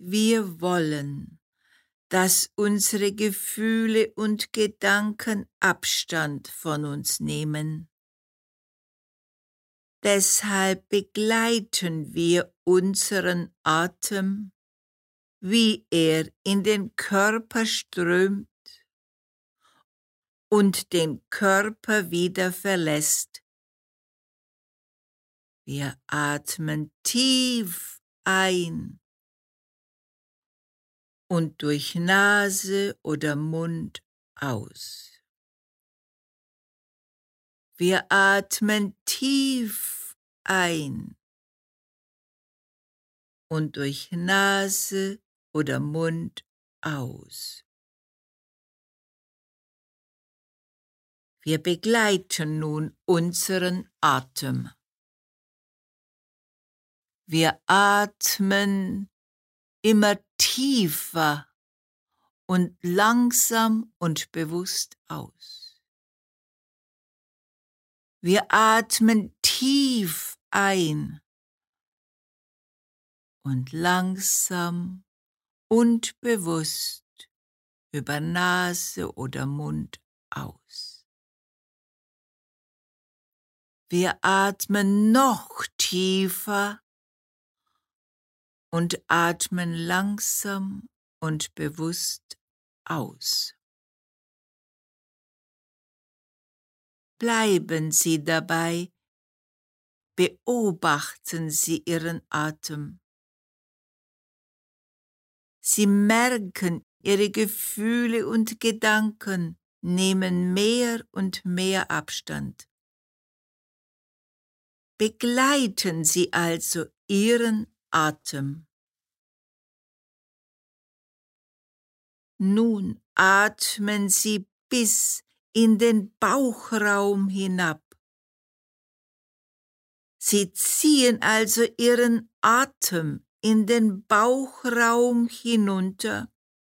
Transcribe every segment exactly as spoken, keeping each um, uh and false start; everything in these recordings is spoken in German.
wir wollen, dass unsere Gefühle und Gedanken Abstand von uns nehmen. Deshalb begleiten wir unseren Atem, wie er in den Körper strömt und den Körper wieder verlässt. Wir atmen tief ein und durch Nase oder Mund aus. Wir atmen tief ein und durch Nase oder Mund aus. Wir begleiten nun unseren Atem. Wir atmen immer tiefer und langsam und bewusst aus. Wir atmen tief ein und langsam und bewusst über Nase oder Mund aus. Wir atmen noch tiefer und atmen langsam und bewusst aus. Bleiben Sie dabei, beobachten Sie Ihren Atem. Sie merken, Ihre Gefühle und Gedanken nehmen mehr und mehr Abstand. Begleiten Sie also Ihren Atem. Nun atmen Sie bis in den Bauchraum hinab. Sie ziehen also Ihren Atem in den Bauchraum hinunter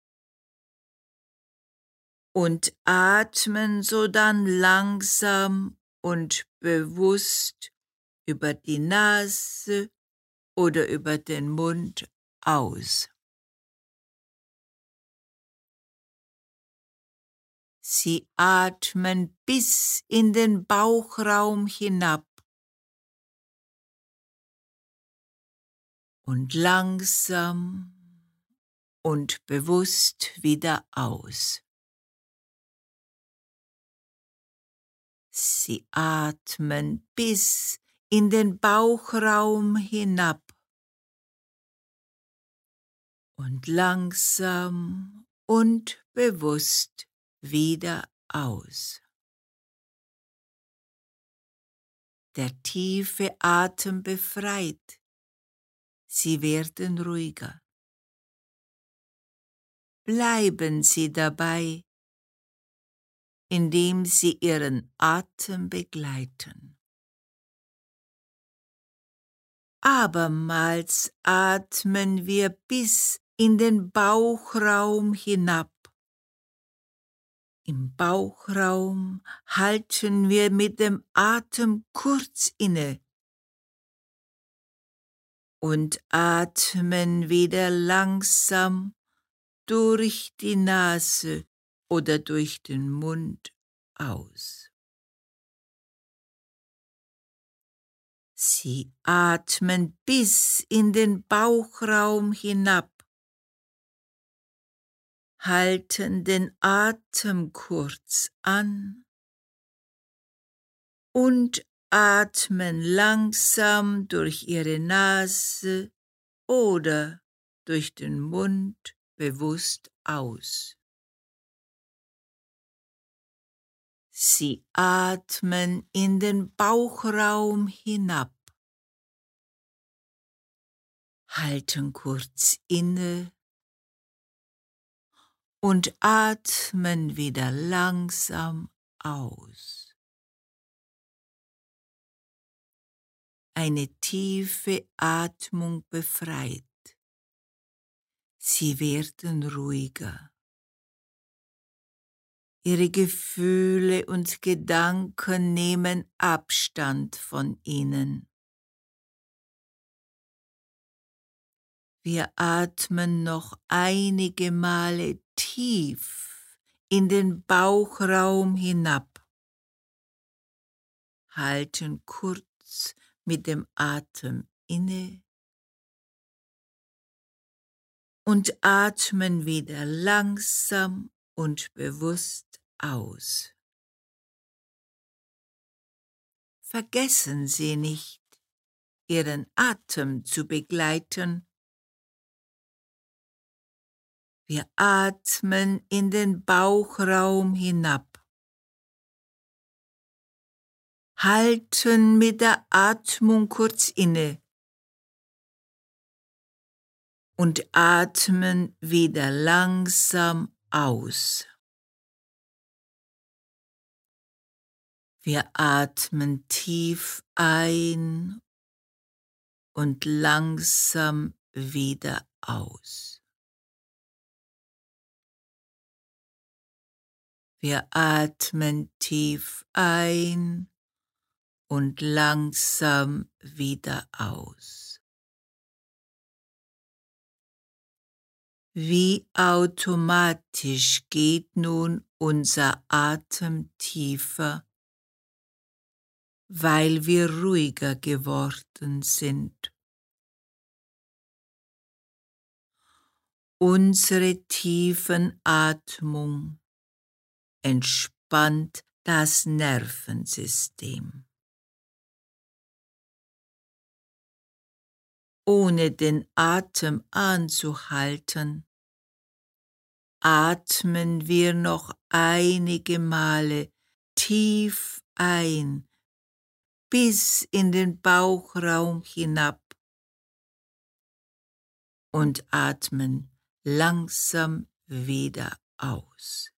und atmen sodann langsam und bewusst über die Nase oder über den Mund aus. Sie atmen bis in den Bauchraum hinab und langsam und bewusst wieder aus. Sie atmen bis in den Bauchraum hinab und langsam und bewusst wieder aus. Der tiefe Atem befreit. Sie werden ruhiger. Bleiben Sie dabei, indem Sie Ihren Atem begleiten. Abermals atmen wir bis in den Bauchraum hinab. Im Bauchraum halten wir mit dem Atem kurz inne und atmen wieder langsam durch die Nase oder durch den Mund aus. Sie atmen bis in den Bauchraum hinab, halten den Atem kurz an und atmen langsam durch Ihre Nase oder durch den Mund bewusst aus. Sie atmen in den Bauchraum hinab, halten kurz inne und atmen wieder langsam aus. Eine tiefe Atmung befreit. Sie werden ruhiger. Ihre Gefühle und Gedanken nehmen Abstand von ihnen. Wir atmen noch einige Male tief in den Bauchraum hinab, halten kurz mit dem Atem inne und atmen wieder langsam und bewusst aus. Vergessen Sie nicht, Ihren Atem zu begleiten. Wir atmen in den Bauchraum hinab, halten mit der Atmung kurz inne und atmen wieder langsam aus. Wir atmen tief ein und langsam wieder aus. Wir atmen tief ein und langsam wieder aus. Wie automatisch geht nun unser Atem tiefer, weil wir ruhiger geworden sind. Unsere tiefen Atmung entspannt das Nervensystem. Ohne den Atem anzuhalten, atmen wir noch einige Male tief ein, bis in den Bauchraum hinab und atmen langsam wieder aus.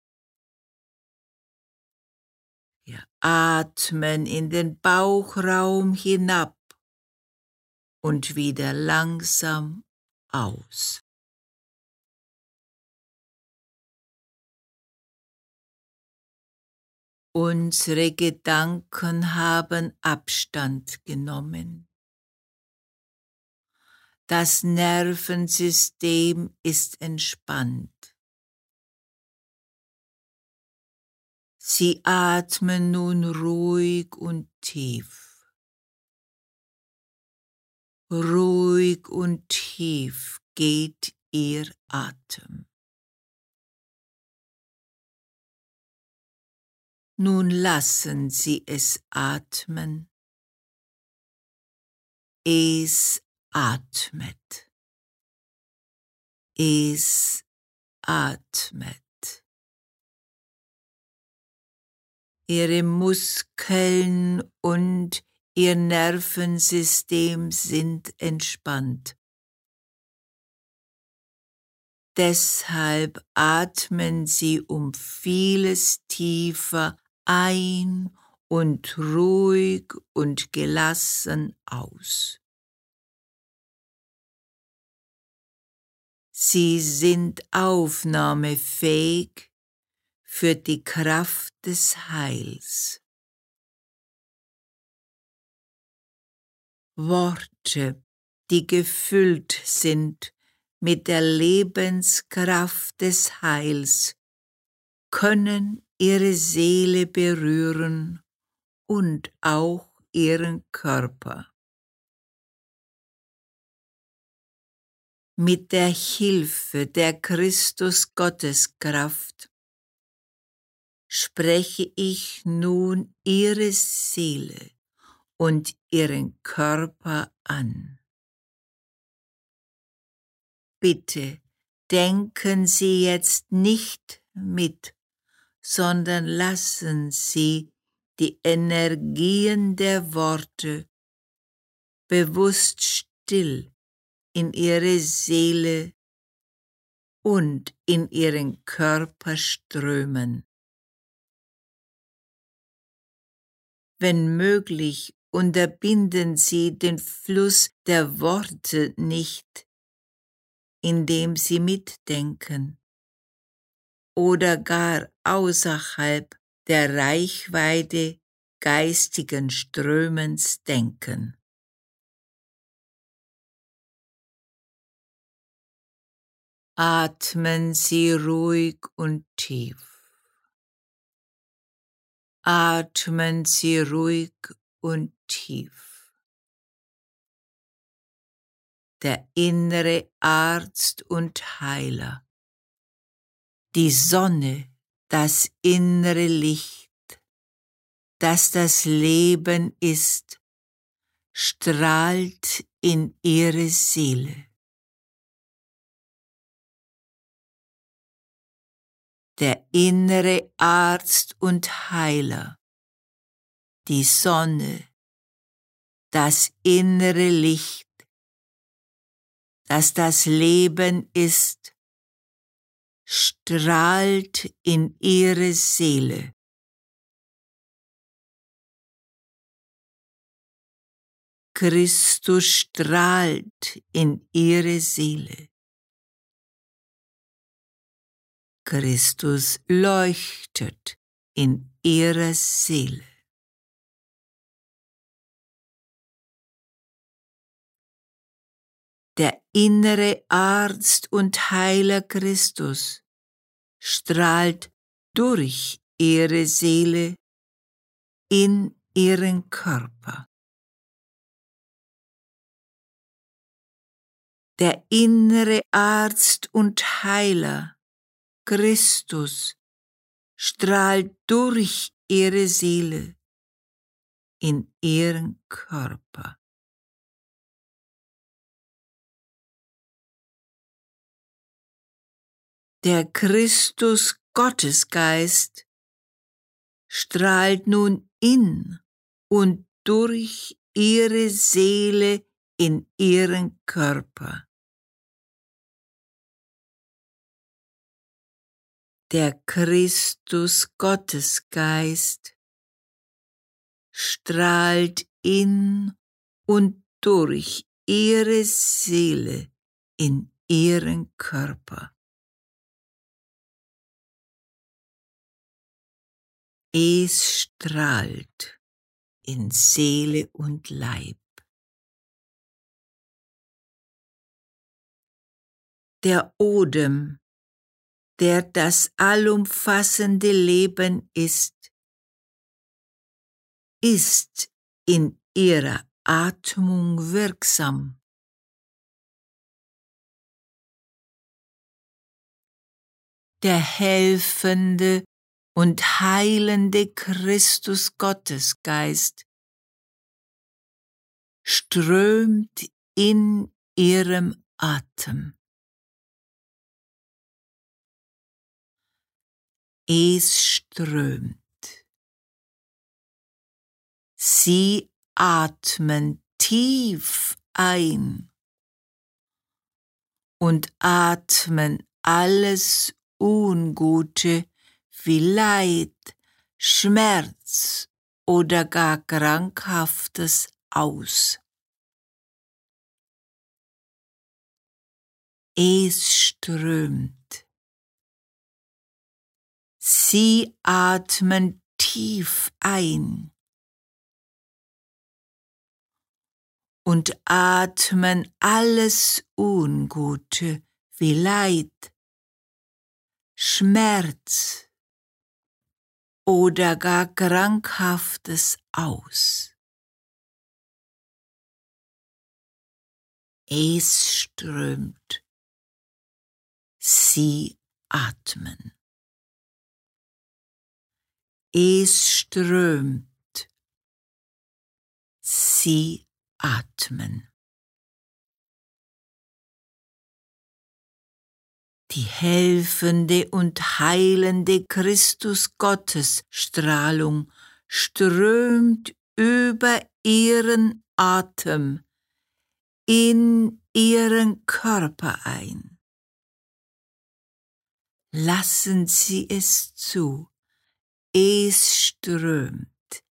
Wir atmen in den Bauchraum hinab und wieder langsam aus. Unsere Gedanken haben Abstand genommen. Das Nervensystem ist entspannt. Sie atmen nun ruhig und tief. Ruhig und tief geht Ihr Atem. Nun lassen Sie es atmen. Es atmet. Es atmet. Ihre Muskeln und Ihr Nervensystem sind entspannt. Deshalb atmen Sie um vieles tiefer ein und ruhig und gelassen aus. Sie sind aufnahmefähig für die Kraft des Heils. Worte, die gefüllt sind mit der Lebenskraft des Heils, können Ihre Seele berühren und auch Ihren Körper. Mit der Hilfe der Christus-Gotteskraft spreche ich nun Ihre Seele und Ihren Körper an. Bitte denken Sie jetzt nicht mit, sondern lassen Sie die Energien der Worte bewusst still in Ihre Seele und in Ihren Körper strömen. Wenn möglich, unterbinden Sie den Fluss der Worte nicht, indem Sie mitdenken oder gar außerhalb der Reichweite geistigen Strömens denken. Atmen Sie ruhig und tief. Atmen Sie ruhig und tief. Der innere Arzt und Heiler, die Sonne, das innere Licht, das das Leben ist, strahlt in Ihre Seele. Der innere Arzt und Heiler, die Sonne, das innere Licht, das das Leben ist, strahlt in Ihre Seele. Christus strahlt in Ihre Seele. Christus leuchtet in Ihrer Seele. Der innere Arzt und Heiler Christus strahlt durch Ihre Seele in Ihren Körper. Der innere Arzt und Heiler Christus strahlt durch Ihre Seele in Ihren Körper. Der Christus Gottesgeist strahlt nun in und durch Ihre Seele in Ihren Körper. Der Christus Gottesgeist strahlt in und durch Ihre Seele in Ihren Körper. Es strahlt in Seele und Leib. Der Odem, der das allumfassende Leben ist, ist in ihrer Atmung wirksam. Der helfende und heilende Christus Gottesgeist strömt in ihrem Atem. Es strömt. Sie atmen tief ein und atmen alles Ungute wie Leid, Schmerz oder gar Krankhaftes aus. Es strömt. Sie atmen tief ein und atmen alles Ungute wie Leid, Schmerz oder gar Krankhaftes aus. Es strömt. Sie atmen. Es strömt. Sie atmen. Die helfende und heilende Christus-Gottes-Strahlung strömt über ihren Atem in ihren Körper ein. Lassen Sie es zu. Es strömt.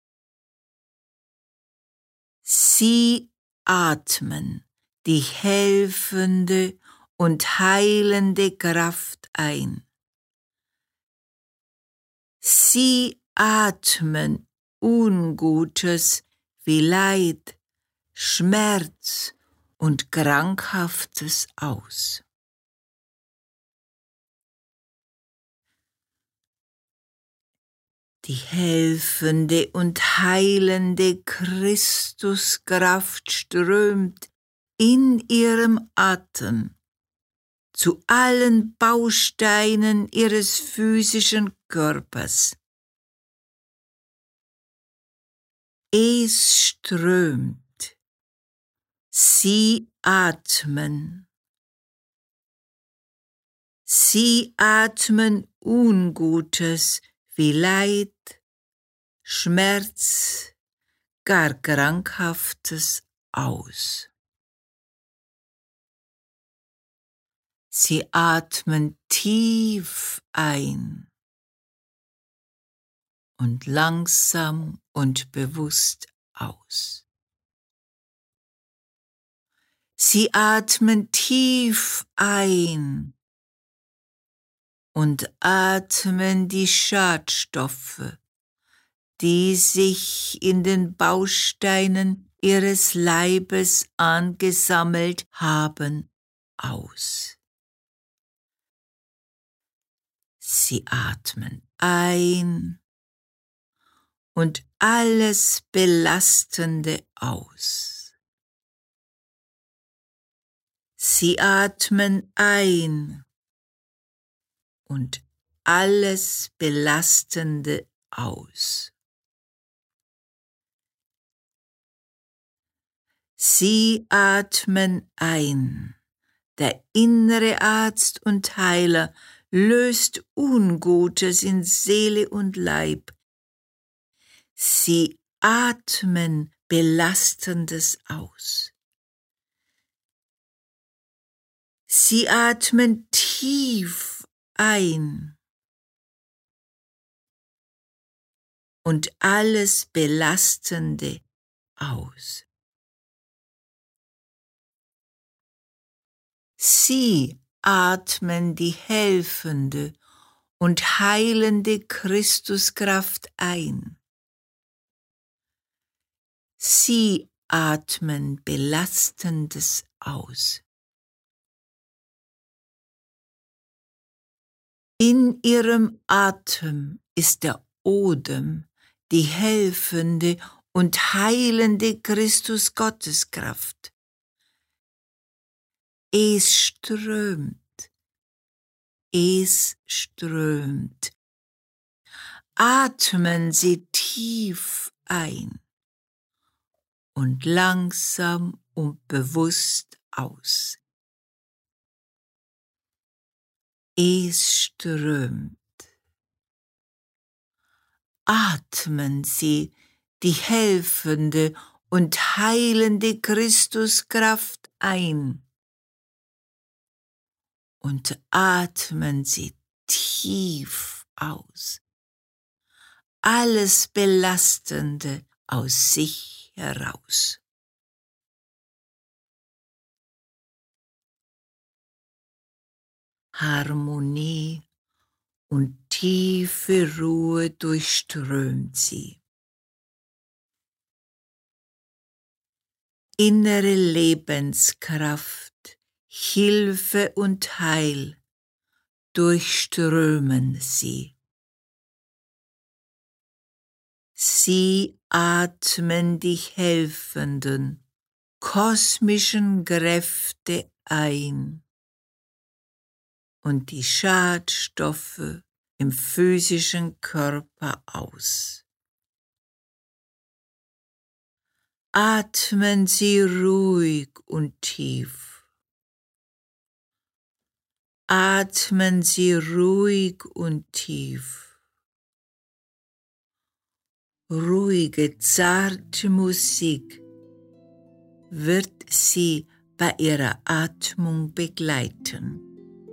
Sie atmen die helfende und heilende Kraft ein. Sie atmen Ungutes wie Leid, Schmerz und Krankhaftes aus. Die helfende und heilende Christuskraft strömt in ihrem Atem zu allen Bausteinen ihres physischen Körpers. Es strömt. Sie atmen. Sie atmen Ungutes wie Leid, Schmerz, gar Krankhaftes aus. Sie atmen tief ein und langsam und bewusst aus. Sie atmen tief ein und atmen die Schadstoffe, die sich in den Bausteinen ihres Leibes angesammelt haben, aus. Sie atmen ein und alles Belastende aus. Sie atmen ein und alles Belastende aus. Sie atmen ein. Der innere Arzt und Heiler löst Ungutes in Seele und Leib. Sie atmen Belastendes aus. Sie atmen tief ein und alles Belastende aus. Sie atmen die helfende und heilende Christuskraft ein. Sie atmen Belastendes aus. In ihrem Atem ist der Odem, die helfende und heilende Christus-Gotteskraft. Es strömt, es strömt. Atmen Sie tief ein und langsam und bewusst aus. Es strömt. Atmen Sie die helfende und heilende Christuskraft ein und atmen Sie tief aus. Alles Belastende aus sich heraus. Harmonie und tiefe Ruhe durchströmt sie. Innere Lebenskraft, Hilfe und Heil durchströmen sie. Sie atmen die helfenden, kosmischen Kräfte ein und die Schadstoffe im physischen Körper aus. Atmen Sie ruhig und tief. Atmen Sie ruhig und tief. Ruhige, zarte Musik wird Sie bei Ihrer Atmung begleiten.